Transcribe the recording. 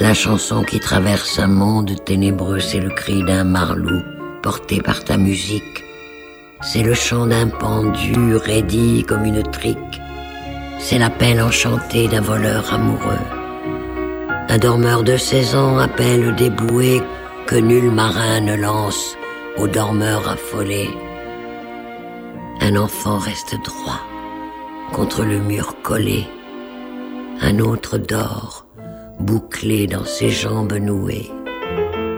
La chanson qui traverse un monde ténébreux, c'est le cri d'un marlou porté par ta musique. C'est le chant d'un pendu raidi comme une trique. C'est l'appel enchanté d'un voleur amoureux. Un dormeur de 16 ans appelle des bouées que nul marin ne lance aux dormeurs affolés. Un enfant reste droit contre le mur collé. Un autre dort, bouclé dans ses jambes nouées.